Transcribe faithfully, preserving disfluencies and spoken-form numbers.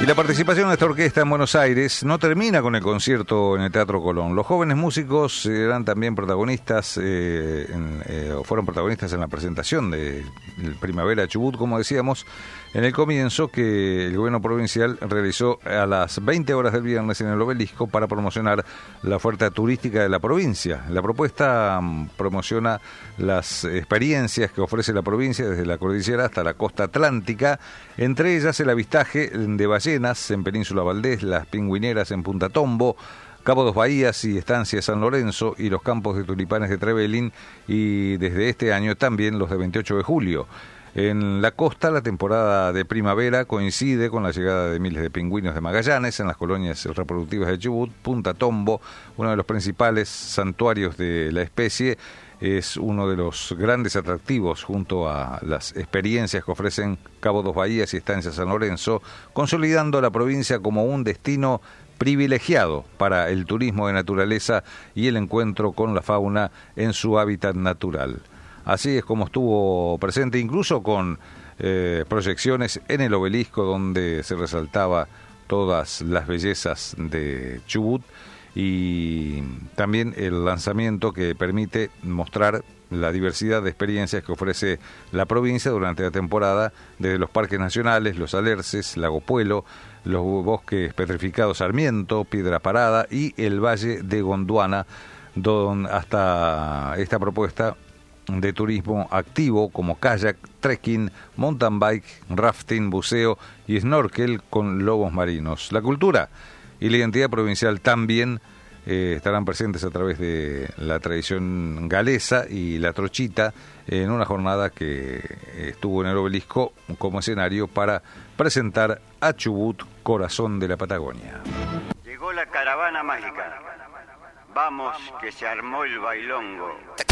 Y la participación de esta orquesta en Buenos Aires no termina con el concierto en el Teatro Colón. Los jóvenes músicos eran también protagonistas, eh, en, eh, o fueron protagonistas en la presentación de Primavera Chubut, como decíamos, en el comienzo que el gobierno provincial realizó a las veinte horas del viernes en el Obelisco para promocionar la oferta turística de la provincia. La propuesta um, promociona las experiencias que ofrece la provincia desde la cordillera hasta la costa atlántica, entre ellas el avistaje de ballenas en Península Valdés, las pingüineras en Punta Tombo, Cabo Dos Bahías y Estancia San Lorenzo y los campos de tulipanes de Trevelin, y desde este año también los de veintiocho de julio. En la costa, la temporada de primavera coincide con la llegada de miles de pingüinos de Magallanes en las colonias reproductivas de Chubut. Punta Tombo, uno de los principales santuarios de la especie, es uno de los grandes atractivos junto a las experiencias que ofrecen Cabo Dos Bahías y Estancia San Lorenzo, consolidando la provincia como un destino privilegiado para el turismo de naturaleza y el encuentro con la fauna en su hábitat natural. Así es como estuvo presente, incluso con eh, proyecciones en el Obelisco, donde se resaltaba todas las bellezas de Chubut, y también el lanzamiento que permite mostrar la diversidad de experiencias que ofrece la provincia durante la temporada, desde los parques nacionales, los alerces, Lago Puelo, los bosques petrificados Sarmiento, Piedra Parada y el Valle de Gondwana, donde hasta esta propuesta de turismo activo como kayak, trekking, mountain bike, rafting, buceo y snorkel con lobos marinos. La cultura y la identidad provincial también eh, estarán presentes a través de la tradición galesa y la trochita en una jornada que estuvo en el Obelisco como escenario para presentar a Chubut, corazón de la Patagonia. Llegó la caravana mágica. Vamos, que se armó el bailongo.